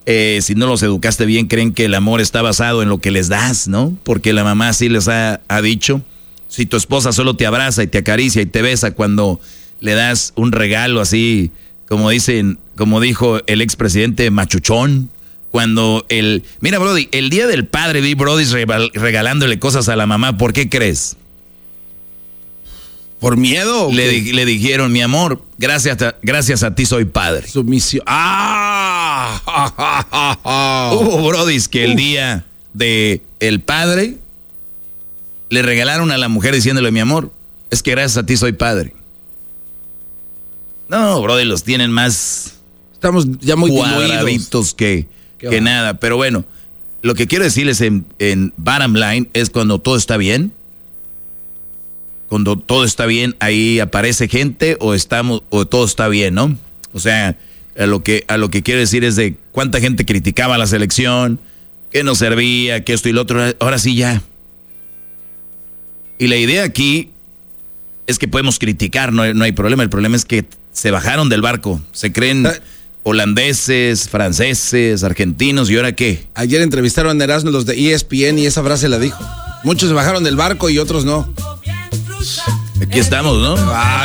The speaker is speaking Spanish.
si no los educaste bien, creen que el amor está basado en lo que les das, ¿no? Porque la mamá sí les ha dicho, si tu esposa solo te abraza y te acaricia y te besa cuando le das un regalo así, como dijo el expresidente machuchón, mira, Brody, el día del padre vi Brody regalándole cosas a la mamá, ¿por qué crees? ¿Por miedo? Le dijeron, mi amor, gracias a ti soy padre. Sumisión. Hubo brodis que el día de el padre le regalaron a la mujer diciéndole, mi amor, es que gracias a ti soy padre. No, brody, los tienen más... Estamos ya muy cuadraditos que nada. Pero bueno, lo que quiero decirles en bottom line es cuando todo está bien. Cuando todo está bien, ahí aparece gente o todo está bien, ¿no? O sea, a lo que quiero decir es de cuánta gente criticaba la selección, que no servía, que esto y lo otro. Ahora sí ya. Y la idea aquí es que podemos criticar, no hay problema. El problema es que se bajaron del barco. Se creen holandeses, franceses, argentinos, ¿y ahora qué? Ayer entrevistaron a Erasmo los de ESPN y esa frase la dijo. Muchos se bajaron del barco y otros no. Aquí estamos, ¿no?